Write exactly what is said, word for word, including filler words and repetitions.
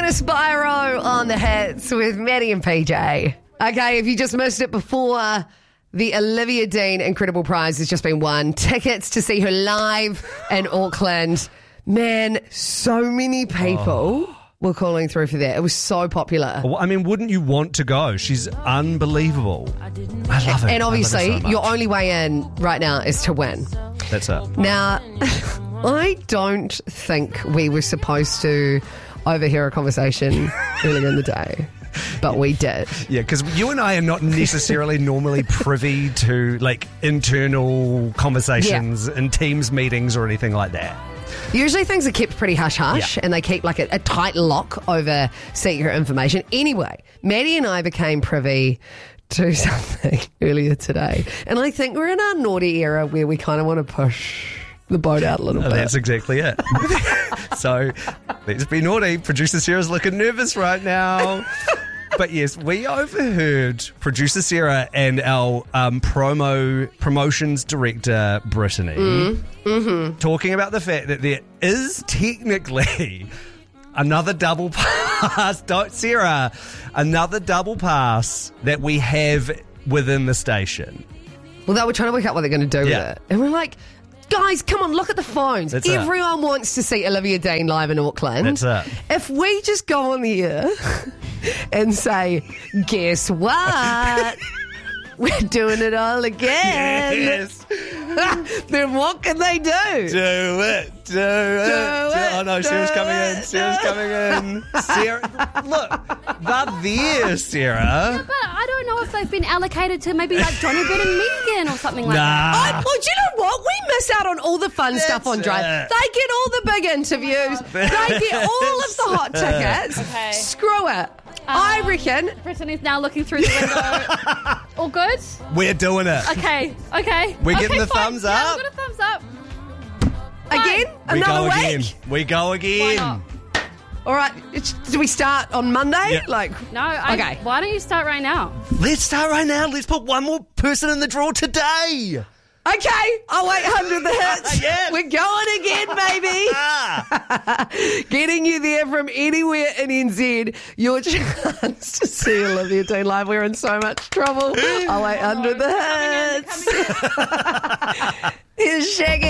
Spyro on the hits with Maddie and P J. Okay, if you just missed it before, the Olivia Dean Incredible Prize has just been won. Tickets to see her live in Auckland. Man, so many people oh. were calling through for that. It was so popular. Well, I mean, wouldn't you want to go? She's unbelievable. I love it. And obviously, I love it so your only way in right now is to win. That's it. Now, I don't think we were supposed to overhear a conversation earlier in the day. But we did. Yeah, because you and I are not necessarily normally privy to like internal conversations yeah. in Teams meetings or anything like that. Usually things are kept pretty hush-hush yeah. and they keep like a, a tight lock over secret information. Anyway, Maddie and I became privy to something earlier today. And I think we're in our naughty era where we kind of want to push the boat out a little bit. That's exactly it. So let's be naughty. Producer Sarah's looking nervous right now. But yes, we overheard producer Sarah and our um, promo promotions director Brittany mm, mm-hmm. talking about the fact that there is technically another double pass, don't Sarah, another double pass that we have within the station. Well, they were trying to work out what they're going to do yeah. with it. And we're like, guys, come on, look at the phones. That's Everyone it. wants to see Olivia Dean live in Auckland. That's it. If we just go on the air and say, guess what? We're doing it all again. Yes. Then what can they do? Do it. Do, do it. it. Oh no, Sarah's coming in. Sarah's coming in. Sarah, look, they're there, Sarah. Yeah, but I don't know if they've been allocated to maybe like Johnny Ben and Megan or something like nah. that. Oh, well, do you know what? We miss out on all the fun That's stuff on Drive. it. They get all the big interviews. Oh they get all of the hot tickets. Okay. Screw it. Um, I reckon. Brittany's now looking through the window. All good? We're doing it. Okay, okay. We're okay, getting the fine. thumbs Yeah, up. we've got a thumbs up. Again? We Another go week? again. We go Why again. not? All right. It's, do we start on Monday? Yeah. Like, No, I, Okay. why don't you start right now? Let's start right now. Let's put one more person in the draw today. okay. Oh, eight hundred the hits. Yes. We're going again, baby. Ah. Getting you there from anywhere in N Z. Your chance to see Olivia Dean live. We're in so much trouble. Oh, eight hundred the hits. Here's Shaggy.